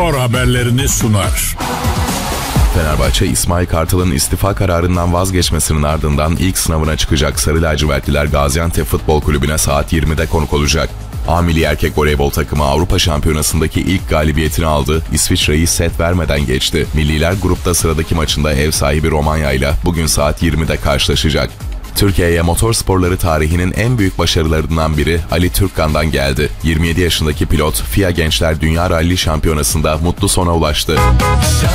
Spor haberlerini sunar. Fenerbahçe, İsmail Kartal'ın istifa kararından vazgeçmesinin ardından ilk sınavına çıkacak Sarı Lacivertliler Gaziantep Futbol Kulübü'ne saat 20'de konuk olacak. A milli erkek voleybol takımı Avrupa Şampiyonası'ndaki ilk galibiyetini aldı, İsviçre'yi set vermeden geçti. Milliler grupta sıradaki maçında ev sahibi Romanya ile bugün saat 20'de karşılaşacak. Türkiye'ye motor sporları tarihinin en büyük başarılarından biri Ali Türkkan'dan geldi. 27 yaşındaki pilot FIA Gençler Dünya Rally Şampiyonası'nda mutlu sona ulaştı.